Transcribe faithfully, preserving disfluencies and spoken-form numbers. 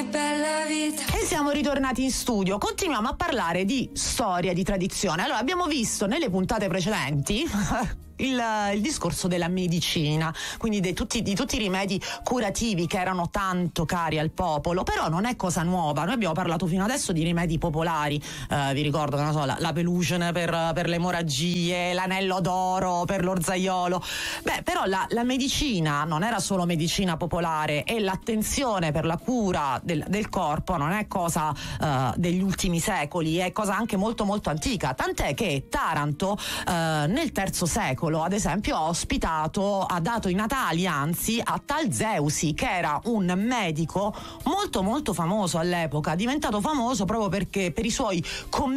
bella vita. E siamo ritornati in studio, continuiamo a parlare di storia, di tradizione. Allora, abbiamo visto nelle puntate precedenti Il, il discorso della medicina, quindi di tutti, di tutti i rimedi curativi che erano tanto cari al popolo, però non è cosa nuova. Noi abbiamo parlato fino adesso di rimedi popolari, eh, vi ricordo che non so, la, la peluche per, per le emorragie, l'anello d'oro per l'orzaiolo. Beh, però la, la medicina non era solo medicina popolare, e l'attenzione per la cura del, del corpo non è cosa eh, degli ultimi secoli, è cosa anche molto molto antica, tant'è che Taranto eh, nel terzo secolo ad esempio ha ospitato, ha dato i natali anzi a tal Zeusi, che era un medico molto molto famoso all'epoca, diventato famoso proprio perché per i suoi commenti